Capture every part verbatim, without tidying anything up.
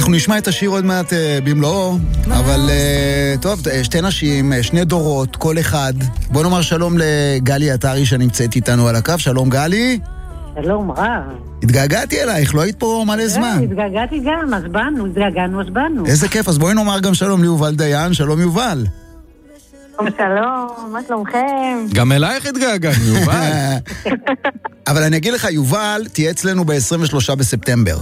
אנחנו נשמע את השיר עוד מעט במלואו, אבל טוב, שתי נשים, שני דורות, כל אחד. בוא נאמר שלום לגלי עטרי שנמצאת איתנו על הקו. שלום גלי. שלום רב. התגעגעתי אלייך, לא היית פה מלא זמן. התגעגעתי גם, אז באנו, התגעגענו, אז באנו. איזה כיף, אז בואי נאמר גם שלום ליובל דיין. שלום יובל. שלום, מה שלומכם? גם אלייך התגעגענו, יובל. אבל אני אגיד לך, יובל תהיה אצלנו ב-עשרים ושלושה בספטמבר.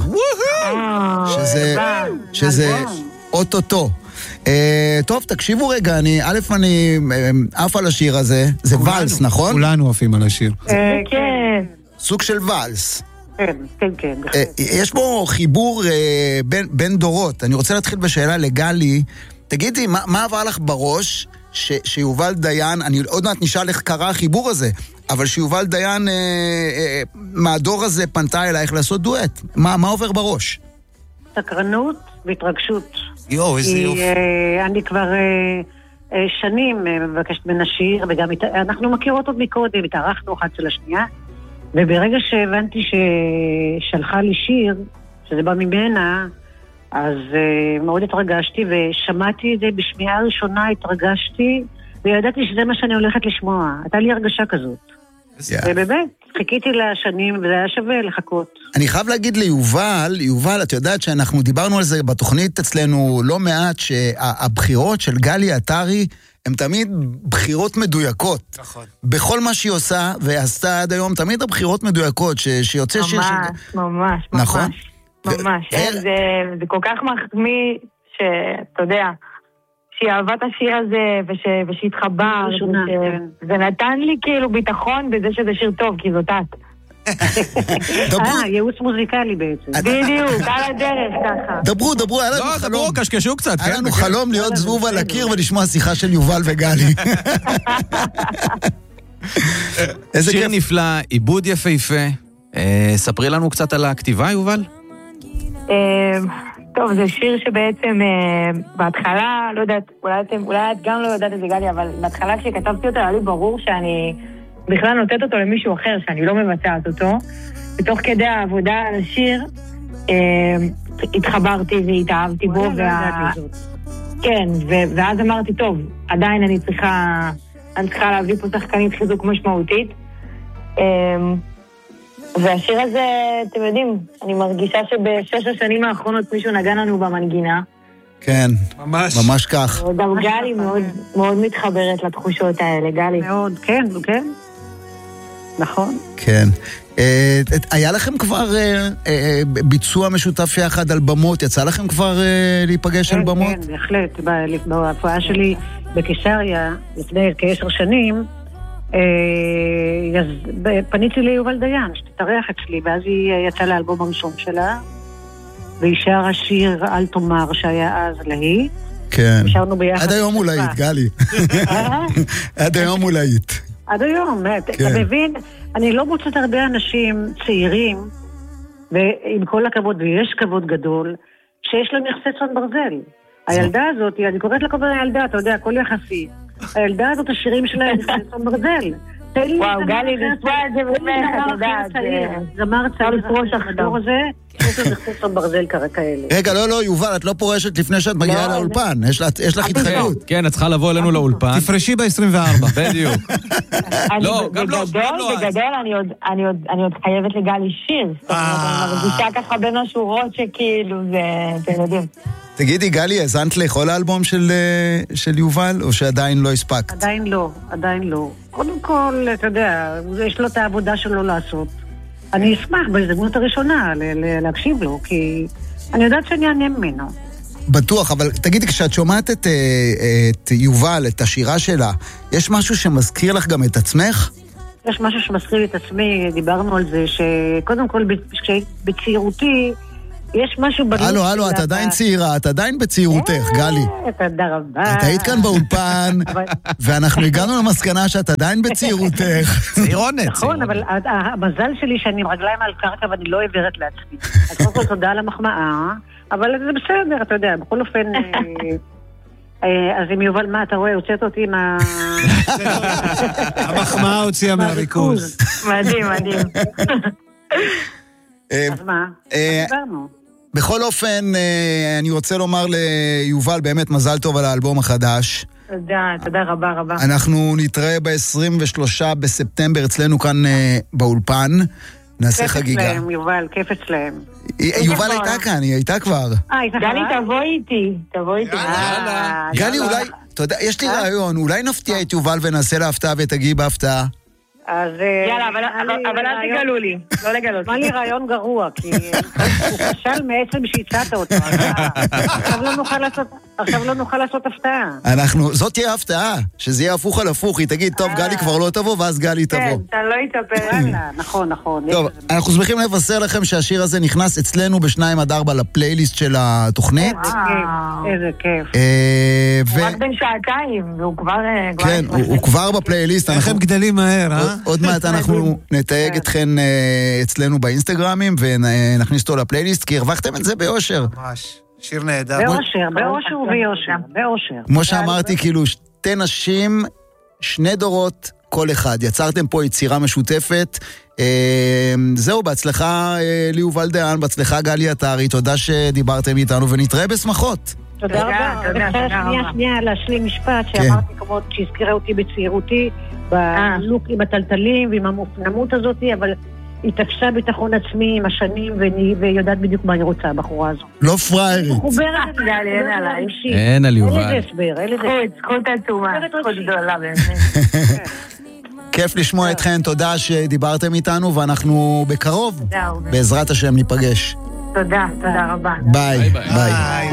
שזה, שזה אוטוטו. טוב, תקשיבו רגע, אני, א', אני עף על השיר הזה, זה ולס, נכון? כולנו עפים על השיר. כן. סוג של ולס. כן, כן, כן. יש פה חיבור בין דורות. אני רוצה להתחיל בשאלה לגלי, תגידי, מה עבר לך בראש ש, שיובל דיין, אני עוד מעט נשאל איך קרה החיבור הזה, אבל שיובל דיין אה, אה, מהדור הזה פנתה אלייך לעשות דואט. מה, מה עובר בראש? סקרנות והתרגשות. יו, איזה יופי. אה, אני כבר אה, אה, שנים אה, מבקשת מן השיר, וגם הת... אנחנו מכירות עוד מקודם, התארחנו אחת של השנייה, וברגע שהבנתי ששלחה לי שיר, שזה בא ממנה, אז uh, מאוד התרגשתי, ושמעתי את זה בשמיעה הראשונה, התרגשתי, וידעתי שזה מה שאני הולכת לשמוע. הייתה לי הרגשה כזאת. Yeah. ובאמת, חיכיתי לשנים, וזה היה שווה לחכות. אני חייב להגיד ליובל, יובל, את יודעת שאנחנו דיברנו על זה בתוכנית אצלנו לא מעט, שהבחירות של גלי עטרי, הן תמיד בחירות מדויקות. נכון. בכל מה שהיא עושה, ועשתה עד היום, תמיד הבחירות מדויקות, ש- שיוצא ממש, שיר... ממש, נכון? ממש. ממש, זה, זה כל כך מחמיא שאתה יודע, שהיא אהבה את השיר הזה ושהתחבר, ונתן לי כאילו ביטחון בזה שזה שיר טוב, כי זאת את. אה, ייעוץ מוזיקלי בעצם. בדיוק, על הדרך ככה. דברו, דברו, היה לנו לא, חלום. דברו, קשקשו קצת. היה לנו חלום להיות זבוב על הקיר ולשמוע שיחה של יובל וגלי. שיר נפלא, עיבוד יפהפה. ספרי לנו קצת על הכתיבה, יובל. טוב, זה שיר שבעצם בהתחלה, לא יודעת, אולי את גם לא יודעת את זה גלי, אבל בהתחלה כשכתבתי אותו היה לי ברור שאני בכלל נותנת אותו למישהו אחר, שאני לא מבצעת אותו. ותוך כדי העבודה על השיר התחברתי והתאהבתי בו, כן, ואז אמרתי, טוב, עדיין אני צריכה אני צריכה להביא פה שחקנית חיזוק משמעותית. והשיר הזה, אתם יודעים, אני מרגישה שבשש השנים האחרונות מישהו נגן לנו במנגינה. כן, ממש. ממש כך. גם גלי מאוד, מאוד מתחברת לתחושות האלה, גלי. מאוד, כן, כן. נכון. כן. היה לכם כבר ביצוע משותף יחד על במות? יצא לכם כבר להיפגש על במות? כן, בהחלט. בהופעה שלי בקיסריה, לפני כעשר שנים, פניתי ליובל דיין, שתתארח אצלי, ואז היא יצאה לאלבום הראשון שלה, והיא שרה שיר אל תאמר שהיה אז להיט. כן. שרנו ביחד. עד היום אולי, גלי. עד היום אולי. עד היום, אתה מבין? אני לא מוצאת הרבה אנשים צעירים, ועם כל הכבוד, ויש כבוד גדול, שיש להם יחסי צאן ברזל. הילדה הזאת, אני קוראת לה כל מיני ילדה, אתה יודע, הכל יחסי. הילדה הזאת, השירים שלהם, יחסי צאן ברזל. וואו, גלי, לשמוע את זה בפניך, אתה יודעת. זמר צער לפרוש החדור הזה, יש לו יחסי צאן ברזל כאלה. רגע, לא, לא, יובל, את לא פורשת לפני שאת מגיעה לאולפן. יש לך התחייבות. כן, את צריכה לבוא אלינו לאולפן. תפרשי ב-עשרים וארבע. בדיוק. לא, גם לא. בגדול, אני עוד חייבת לגלי שיר. זאת אומרת, אני מרגישה ככה בין השורות שכאילו זה, אתם יודעים. תגידי, גלי, הזנת לכל האלבום של, של יובל, או שעדיין לא הספקת? עדיין לא, עדיין לא. קודם כל, אתה יודע, יש לו את העבודה שלו לעשות. אני אשמח בהזדמנות הראשונה להקשיב לו, כי אני יודעת שאני אענה ממנו. בטוח, אבל תגידי, כשאת שומעת את, את יובל, את השירה שלה, יש משהו שמזכיר לך גם את עצמך? יש משהו שמזכיר לי את עצמי, דיברנו על זה, שקודם כל, בצעירותי, יש משהו בגוף... הלו, הלו, את עדיין צעירה, את עדיין בצעירותך, גלי. תודה רבה. את היית כאן באולפן, ואנחנו הגענו למסקנה שאת עדיין בצעירותך. צעירונת. נכון, אבל המזל שלי שאני עם רגליים על קרקע ואני לא עברת לעצמי. אז קודם כל תודה על המחמאה, אבל זה בסדר, אתה יודע, בכל אופן... אז אם יובל, מה אתה רואה? הוצאת אותי מה... המחמאה הוציאה מהריכוז. מדהים, מדהים. אז מה? דיברנו. בכל אופן, אני רוצה לומר ליובל באמת מזל טוב על האלבום החדש. תודה, תודה רבה רבה. אנחנו נתראה ב-עשרים ושלושה בספטמבר אצלנו כאן באולפן. נעשה חגיגה. כיף אצלהם, יובל, כיף אצלהם. יובל הייתה כאן, היא הייתה כבר. גלי, תבוא איתי, תבוא איתי. גלי, אולי, אתה יודע, יש לי רעיון, אולי נפתיע את יובל ונעשה להפתעה ותגיעי בהפתעה. אז... יאללה, אבל אל תגלו לי, לא לגלות. מה לי רעיון גרוע, כי הוא חשל מעצם שהצעת אותו. עכשיו לא נוכל לעשות הפתעה. אנחנו, זאת תהיה הפתעה, שזה יהיה הפוך על הפוך, היא תגיד, טוב, גלי כבר לא תבוא, ואז גלי תבוא. כן, אתה לא יתאפר. נכון, נכון. טוב, אנחנו שמחים לבשר לכם שהשיר הזה נכנס אצלנו בשניים עד ארבע לפלייליסט של התוכנית. איזה כיף. הוא רק בין שעתיים, והוא כבר... כן, הוא כבר בפלייליסט. איך הם גדלים מהר, אה? עוד מעט אנחנו נתייג אתכן אצלנו באינסטגרמים ונכניס אותו לפלייליסט, כי הרווחתם את זה באושר. ממש, שיר נהדר. באושר, באושר וביושר, באושר. כמו שאמרתי, כאילו שתי נשים, שני דורות, כל אחד. יצרתם פה יצירה משותפת. זהו, בהצלחה ליובל דיין, בהצלחה גלי עטרי, תודה שדיברתם איתנו ונתראה בשמחות. תודה רבה. שנייה, שנייה, להשלים משפט שאמרתי כמות שהזכירה אותי בצעירותי, בלוק עם הטלטלים ועם המופנמות הזאת, אבל היא תפסה ביטחון עצמי עם השנים ויודעת בדיוק מה אני רוצה, הבחורה הזו. לא פריירית. חוברת גלי, אין עליי. אין על יובל. אין הסבר, אין הסבר. זכות עצומה, זכות גדולה באמת. כיף לשמוע אתכן, תודה שדיברתם איתנו, ואנחנו בקרוב, בעזרת השם, ניפגש. תודה, תודה רבה. ביי, ביי.